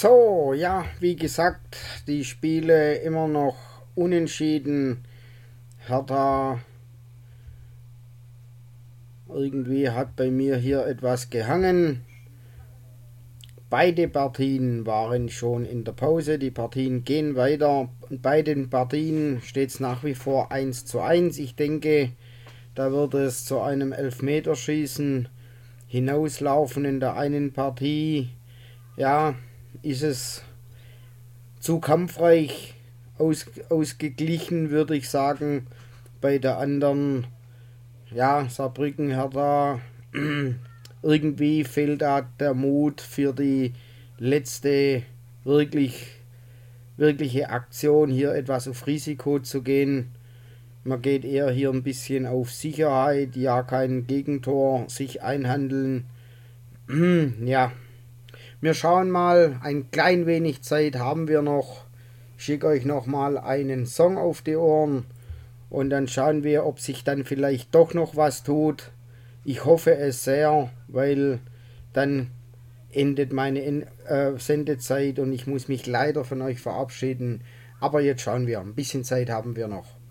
So, ja, wie gesagt, die Spiele immer noch unentschieden. Hertha irgendwie hat bei mir hier etwas gehangen. Beide Partien waren schon in der Pause. Die Partien gehen weiter. In beiden Partien steht es nach wie vor 1:1. Ich denke, da wird es zu einem Elfmeterschießen hinauslaufen in der einen Partie. Ja, ist es zu kampfreich ausgeglichen, würde ich sagen. Bei der anderen, ja, Saarbrücken, Hertha, irgendwie fehlt da der Mut für die letzte wirklich, wirkliche Aktion, hier etwas auf Risiko zu gehen. Man geht eher hier ein bisschen auf Sicherheit, ja, kein Gegentor sich einhandeln. Ja, wir schauen mal, ein klein wenig Zeit haben wir noch. Ich schicke euch noch mal einen Song auf die Ohren und dann schauen wir, ob sich dann vielleicht doch noch was tut. Ich hoffe es sehr, weil dann endet meine Sendezeit und ich muss mich leider von euch verabschieden. Aber jetzt schauen wir, ein bisschen Zeit haben wir noch.